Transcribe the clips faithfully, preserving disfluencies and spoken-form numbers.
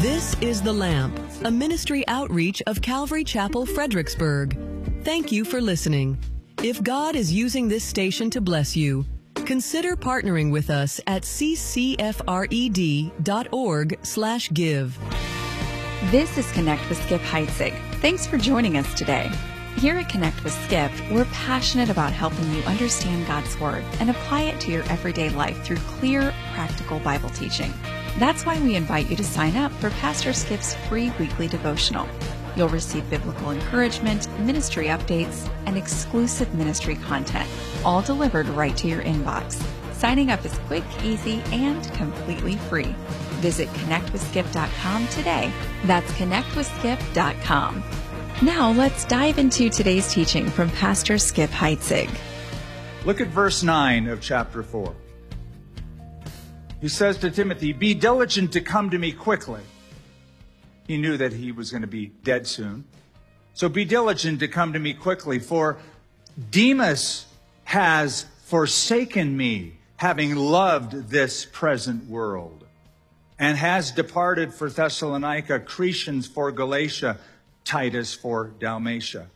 This is The Lamp, a ministry outreach of Calvary Chapel, Fredericksburg. Thank you for listening. If God is using this station to bless you, consider partnering with us at c c f r e d dot org slash give. This is Connect with Skip Heitzig. Thanks for joining us today. Here at Connect with Skip, we're passionate about helping you understand God's Word and apply it to your everyday life through clear, practical Bible teaching. That's why we invite you to sign up for Pastor Skip's free weekly devotional. You'll receive biblical encouragement, ministry updates, and exclusive ministry content, all delivered right to your inbox. Signing up is quick, easy, and completely free. Visit connect with skip dot com today. That's connect with skip dot com. Now let's dive into today's teaching from Pastor Skip Heitzig. Look at verse nine of chapter four. He says to Timothy, "Be diligent to come to me quickly." He knew that he was going to be dead soon. So be diligent to come to me quickly, for Demas has forsaken me, having loved this present world, and has departed for Thessalonica, Cretans for Galatia, Titus for Dalmatia.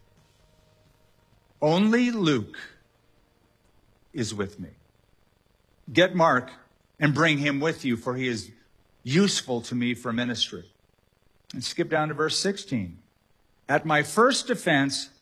Only Luke is with me. Get Mark and bring him with you, for he is useful to me for ministry. And skip down to verse sixteen. At my first defense,